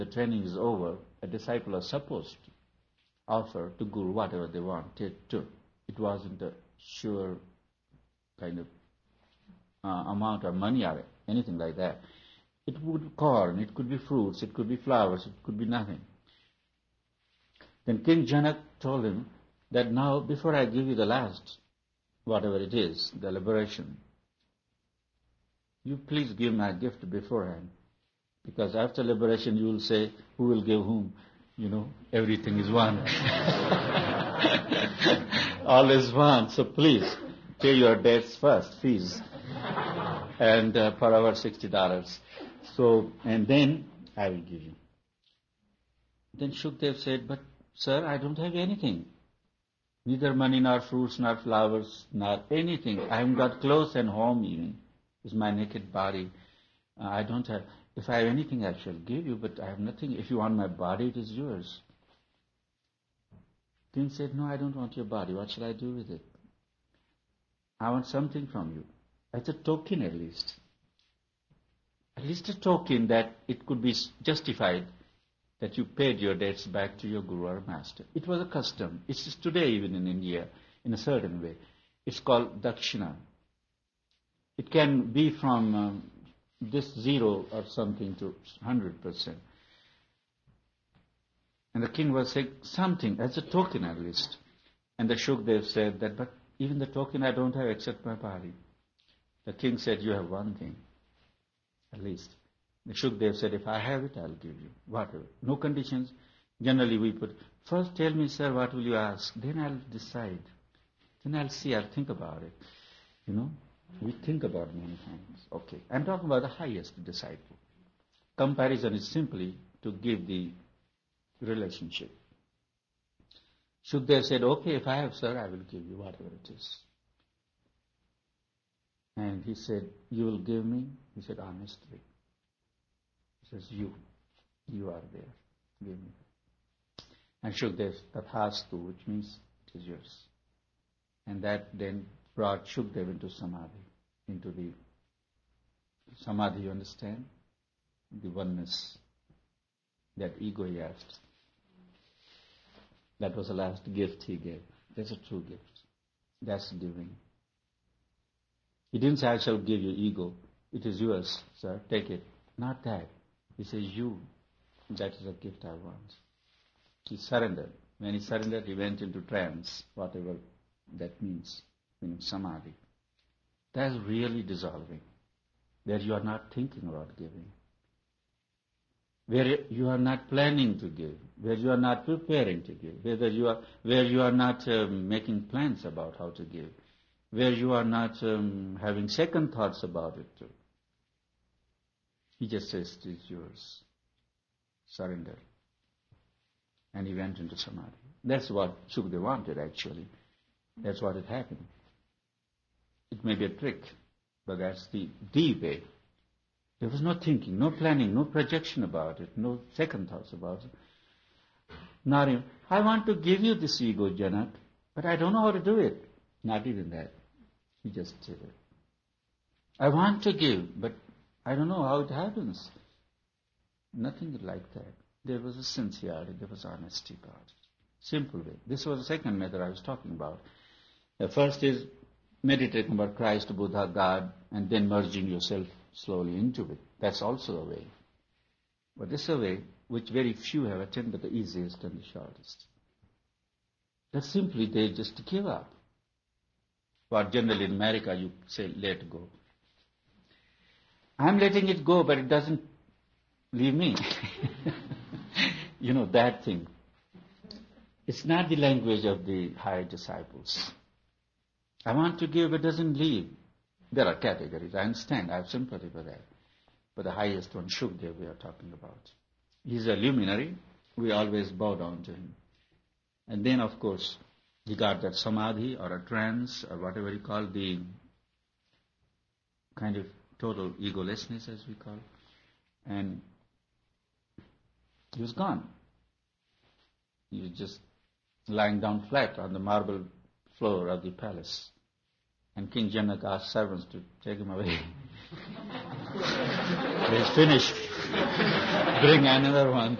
the training is over, a disciple is supposed to offer to Guru whatever they wanted to. It wasn't a sure kind of amount of money or anything like that. It would be corn, it could be fruits, it could be flowers, it could be nothing. Then King Janak told him that now, before I give you the last, whatever it is, the liberation, you please give my gift beforehand. Because after liberation you will say, who will give whom? Everything is one. All is one. So please, pay your debts first, fees. And per hour $60. So, and then I will give you. Then Shukdev said, but sir, I don't have anything. Neither money, nor fruits, nor flowers, nor anything. I haven't got clothes and home even. It's my naked body. I don't have. If I have anything, I shall give you, but I have nothing. If you want my body, it is yours. King said, no, I don't want your body. What shall I do with it? I want something from you. As a token at least. At least a token that it could be justified that you paid your debts back to your Guru or Master. It was a custom. It's just today even in India, in a certain way. It's called dakshina. It can be from this 0 or something to 100%. And the king was saying something, as a token at least. And the Shukdev said that, but even the token I don't have except my body. The king said, you have one thing, at least. The Shukdev said, if I have it, I'll give you, whatever. No conditions. Generally we put, first tell me, sir, what will you ask? Then I'll decide. Then I'll see, I'll think about it. We think about many things. Okay, I'm talking about the highest disciple. Comparison is simply to give the relationship. Shukdev said, okay, if I have, sir, I will give you whatever it is. And he said, you will give me? He said, honestly. He says, you are there. Give me. And Shukdev, tathastu, which means it is yours. And that then brought Shukdev into samadhi, into the samadhi, you understand? The oneness, that ego he asked. That was the last gift he gave. That's a true gift. That's giving. He didn't say, I shall give you ego. It is yours, sir, take it. Not that. He says, you, that is a gift I want. He surrendered. When he surrendered, he went into trance, whatever that means, samadhi. That's really dissolving, where you are not thinking about giving, where you are not planning to give, where you are not preparing to give, where you are not making plans about how to give, where you are not having second thoughts about it too. He just says, it is yours. Surrender. And he went into samadhi. That's what Shukdev wanted actually. That's what had happened. It may be a trick, but that's the way. There was no thinking, no planning, no projection about it, no second thoughts about it. Not even, I want to give you this ego, Janak, but I don't know how to do it. Not even that. He just did it. I want to give, but I don't know how it happens. Nothing like that. There was a sincerity, there was honesty about it. Simple way. This was the second method I was talking about. The first is meditating about Christ, Buddha, God, and then merging yourself slowly into it. That's also a way. But this is a way which very few have attended, the easiest and the shortest. That simply they just give up. What generally in America you say, let go. I'm letting it go, but it doesn't leave me. That thing. It's not the language of the higher disciples. I want to give, but it doesn't leave. There are categories, I understand, I have sympathy for that. But the highest one, Shukdev, we are talking about. He's a luminary, we always bow down to him. And then, of course, he got that samadhi or a trance or whatever you call the kind of total egolessness, as we call it. And he was gone. He was just lying down flat on the marble floor of the palace. And King Janak asked servants to take him away. He's finished. Bring another one.